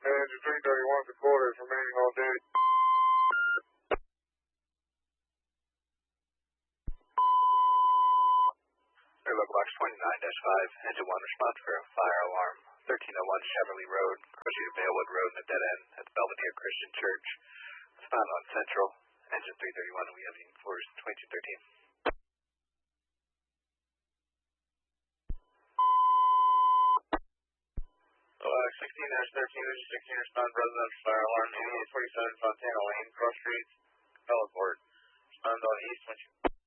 engine 331 for quarters remaining all day. Airlock Box 29-5, Engine 1 response for a fire alarm. 1301 Cheverly Road, crossing to Balewood Road in a dead end at the Belvedere Christian Church. Respond on Central, Engine 331, we have Union Force 2213. 16-13, 16 respond residential fire alarm, 8847 Fontana Lane, Cross Street, Belleport. Respond on East 22.